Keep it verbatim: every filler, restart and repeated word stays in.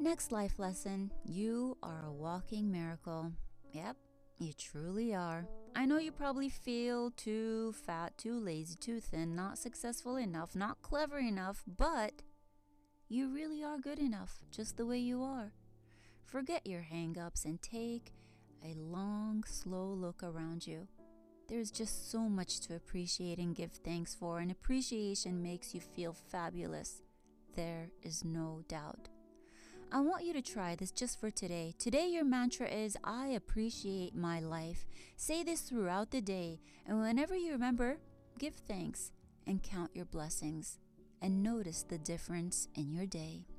Next life lesson, you are a walking miracle. Yep, you truly are. I know you probably feel too fat, too lazy, too thin, not successful enough, not clever enough, but you really are good enough, just the way you are. Forget your hang-ups and take a long, slow look around you. There's just so much to appreciate and give thanks for, and appreciation makes you feel fabulous. There is no doubt. I want you to try this just for today. Today, your mantra is, I appreciate my life. Say this throughout the day, and whenever you remember, give thanks and count your blessings, and notice the difference in your day.